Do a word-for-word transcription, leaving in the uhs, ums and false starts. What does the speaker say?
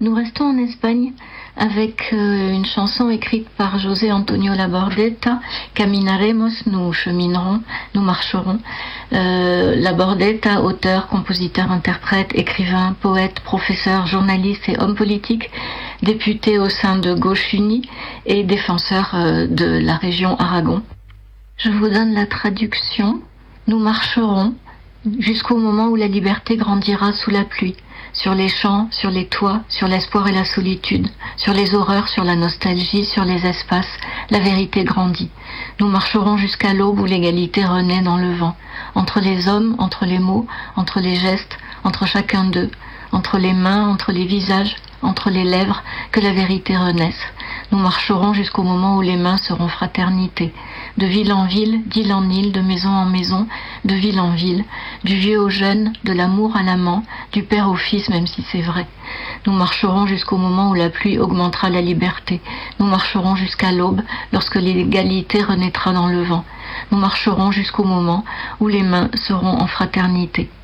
Nous restons en Espagne avec euh, une chanson écrite par José Antonio Labordeta, Caminaremos, nous cheminerons, nous marcherons. Euh, Labordeta, auteur, compositeur, interprète, écrivain, poète, professeur, journaliste et homme politique, député au sein de Gauche Unie et défenseur euh, de la région Aragon. Je vous donne la traduction. Nous marcherons jusqu'au moment où la liberté grandira sous la pluie, sur les champs, sur les toits, sur l'espoir et la solitude, sur les horreurs, sur la nostalgie, sur les espaces, la vérité grandit. Nous marcherons jusqu'à l'aube où l'égalité renaît dans le vent, entre les hommes, entre les mots, entre les gestes, entre chacun d'eux, entre les mains, entre les visages, entre les lèvres, que la vérité renaisse. Nous marcherons jusqu'au moment où les mains seront fraternité. De ville en ville, d'île en île, de maison en maison, de ville en ville, du vieux au jeune, de l'amour à l'amant, du père au fils, même si c'est vrai. Nous marcherons jusqu'au moment où la pluie augmentera la liberté. Nous marcherons jusqu'à l'aube, lorsque l'égalité renaîtra dans le vent. Nous marcherons jusqu'au moment où les mains seront en fraternité.